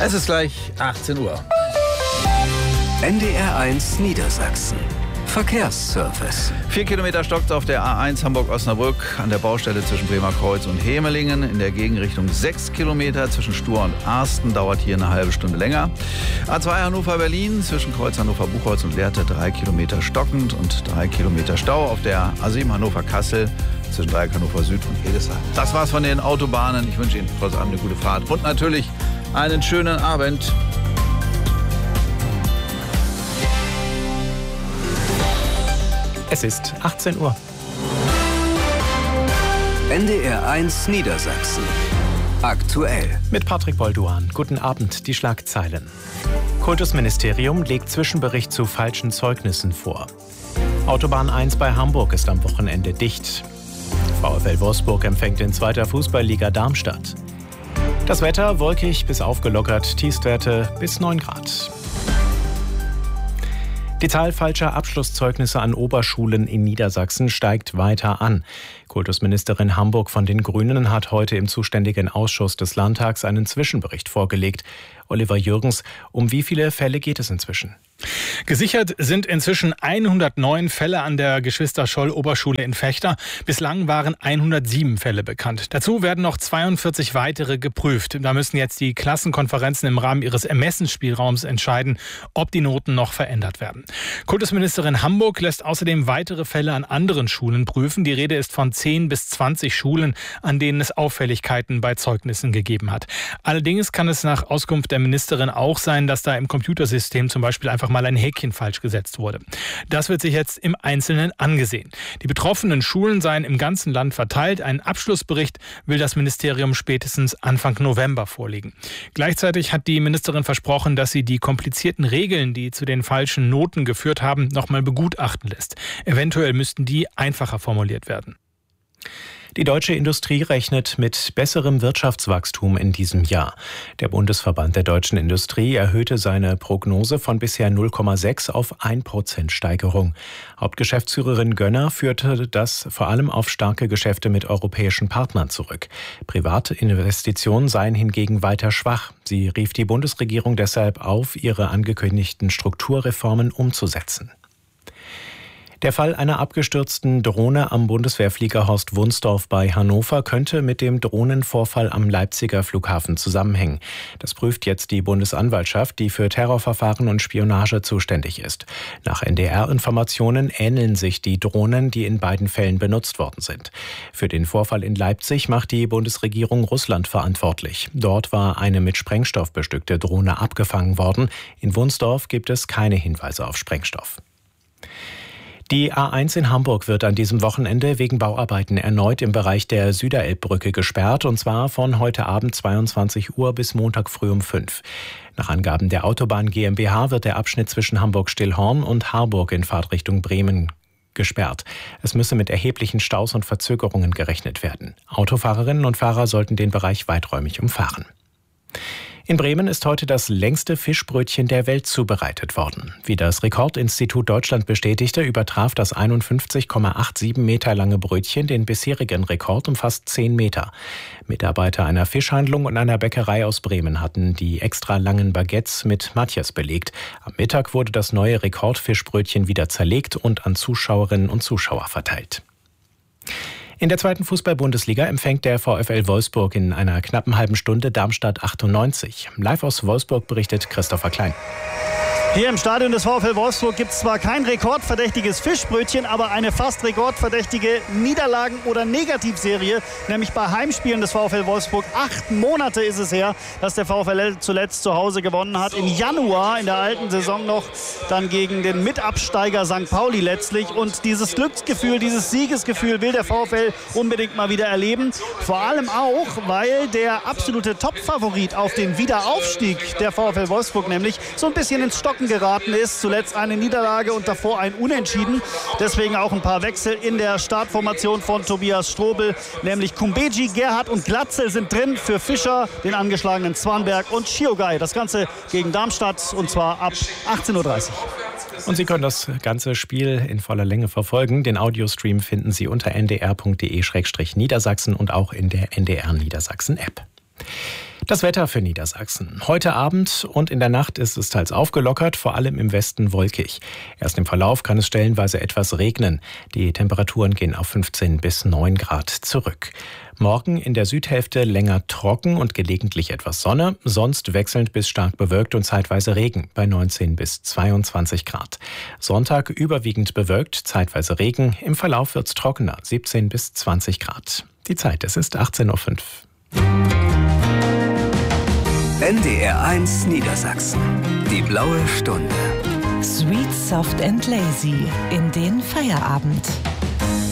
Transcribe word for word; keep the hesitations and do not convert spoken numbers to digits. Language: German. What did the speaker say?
Es ist gleich achtzehn Uhr. N D R eins Niedersachsen. Verkehrsservice. Vier Kilometer stockt auf der A eins Hamburg-Osnabrück an der Baustelle zwischen Bremerkreuz und Hemelingen. In der Gegenrichtung sechs Kilometer zwischen Stur und Arsten, dauert hier eine halbe Stunde länger. A zwei Hannover-Berlin zwischen Kreuz Hannover-Buchholz und Lehrte drei Kilometer stockend und drei Kilometer Stau. Auf der A sieben Hannover-Kassel zwischen Dreieck Hannover Süd und Hildesheim. Das war's von den Autobahnen. Ich wünsche Ihnen trotz allem eine gute Fahrt und natürlich einen schönen Abend. Es ist achtzehn Uhr. N D R eins Niedersachsen. Aktuell. Mit Patrick Bolduan. Guten Abend, die Schlagzeilen. Kultusministerium legt Zwischenbericht zu falschen Zeugnissen vor. Autobahn eins bei Hamburg ist am Wochenende dicht. VfL Wolfsburg empfängt in zweiter Fußballliga Darmstadt. Das Wetter wolkig bis aufgelockert, Tiefstwerte bis neun Grad. Die Zahl falscher Abschlusszeugnisse an Oberschulen in Niedersachsen steigt weiter an. Kultusministerin Hamburg von den Grünen hat heute im zuständigen Ausschuss des Landtags einen Zwischenbericht vorgelegt. Oliver Jürgens, um wie viele Fälle geht es inzwischen? Gesichert sind inzwischen hundertneun Fälle an der Geschwister-Scholl-Oberschule in Vechta. Bislang waren hundertsieben Fälle bekannt. Dazu werden noch zweiundvierzig weitere geprüft. Da müssen jetzt die Klassenkonferenzen im Rahmen ihres Ermessensspielraums entscheiden, ob die Noten noch verändert werden. Kultusministerin Hamburg lässt außerdem weitere Fälle an anderen Schulen prüfen. Die Rede ist von zehn bis zwanzig Schulen, an denen es Auffälligkeiten bei Zeugnissen gegeben hat. Allerdings kann es nach Auskunft der Ministerin auch sein, dass da im Computersystem zum Beispiel einfach mal ein Häkchen falsch gesetzt wurde. Das wird sich jetzt im Einzelnen angesehen. Die betroffenen Schulen seien im ganzen Land verteilt. Einen Abschlussbericht will das Ministerium spätestens Anfang November vorlegen. Gleichzeitig hat die Ministerin versprochen, dass sie die komplizierten Regeln, die zu den falschen Noten geführt haben, nochmal begutachten lässt. Eventuell müssten die einfacher formuliert werden. Die deutsche Industrie rechnet mit besserem Wirtschaftswachstum in diesem Jahr. Der Bundesverband der deutschen Industrie erhöhte seine Prognose von bisher null Komma sechs auf ein Prozent Steigerung. Hauptgeschäftsführerin Gönner führte das vor allem auf starke Geschäfte mit europäischen Partnern zurück. Private Investitionen seien hingegen weiter schwach. Sie rief die Bundesregierung deshalb auf, ihre angekündigten Strukturreformen umzusetzen. Der Fall einer abgestürzten Drohne am Bundeswehrflieger Horst Wunsdorf bei Hannover könnte mit dem Drohnenvorfall am Leipziger Flughafen zusammenhängen. Das prüft jetzt die Bundesanwaltschaft, die für Terrorverfahren und Spionage zuständig ist. Nach N D R-Informationen ähneln sich die Drohnen, die in beiden Fällen benutzt worden sind. Für den Vorfall in Leipzig macht die Bundesregierung Russland verantwortlich. Dort war eine mit Sprengstoff bestückte Drohne abgefangen worden. In Wunsdorf gibt es keine Hinweise auf Sprengstoff. Die A eins in Hamburg wird an diesem Wochenende wegen Bauarbeiten erneut im Bereich der Süderelbbrücke gesperrt, und zwar von heute Abend zweiundzwanzig Uhr bis Montag früh um fünf. Nach Angaben der Autobahn GmbH wird der Abschnitt zwischen Hamburg-Stillhorn und Harburg in Fahrtrichtung Bremen gesperrt. Es müsse mit erheblichen Staus und Verzögerungen gerechnet werden. Autofahrerinnen und Fahrer sollten den Bereich weiträumig umfahren. In Bremen ist heute das längste Fischbrötchen der Welt zubereitet worden. Wie das Rekordinstitut Deutschland bestätigte, übertraf das einundfünfzig Komma siebenundachtzig Meter lange Brötchen den bisherigen Rekord um fast zehn Meter. Mitarbeiter einer Fischhandlung und einer Bäckerei aus Bremen hatten die extra langen Baguettes mit Matjes belegt. Am Mittag wurde das neue Rekordfischbrötchen wieder zerlegt und an Zuschauerinnen und Zuschauer verteilt. In der zweiten Fußball-Bundesliga empfängt der VfL Wolfsburg in einer knappen halben Stunde Darmstadt achtundneunzig. Live aus Wolfsburg berichtet Christopher Klein. Hier im Stadion des VfL Wolfsburg gibt es zwar kein rekordverdächtiges Fischbrötchen, aber eine fast rekordverdächtige Niederlagen- oder Negativserie, nämlich bei Heimspielen des VfL Wolfsburg. Acht Monate ist es her, dass der VfL zuletzt zu Hause gewonnen hat. Im Januar in der alten Saison noch, dann gegen den Mitabsteiger Sankt Pauli letztlich. Und dieses Glücksgefühl, dieses Siegesgefühl will der VfL unbedingt mal wieder erleben. Vor allem auch, weil der absolute Topfavorit auf den Wiederaufstieg, der VfL Wolfsburg nämlich, so ein bisschen ins Stocken geraten ist. Zuletzt eine Niederlage und davor ein Unentschieden. Deswegen auch ein paar Wechsel in der Startformation von Tobias Strobel. Nämlich Kumbeji, Gerhardt und Glatzel sind drin für Fischer, den angeschlagenen Zwanberg und Schiogai. Das Ganze gegen Darmstadt und zwar ab achtzehn Uhr dreißig. Und Sie können das ganze Spiel in voller Länge verfolgen. Den Audiostream finden Sie unter n d r punkt d e slash niedersachsen und auch in der N D R Niedersachsen App. Das Wetter für Niedersachsen. Heute Abend und in der Nacht ist es teils aufgelockert, vor allem im Westen wolkig. Erst im Verlauf kann es stellenweise etwas regnen. Die Temperaturen gehen auf fünfzehn bis neun Grad zurück. Morgen in der Südhälfte länger trocken und gelegentlich etwas Sonne, sonst wechselnd bis stark bewölkt und zeitweise Regen bei neunzehn bis zweiundzwanzig Grad. Sonntag überwiegend bewölkt, zeitweise Regen, im Verlauf wird's trockener, siebzehn bis zwanzig Grad. Die Zeit, es ist achtzehn Uhr fünf. N D R eins Niedersachsen. Die blaue Stunde. Sweet, soft and lazy in den Feierabend.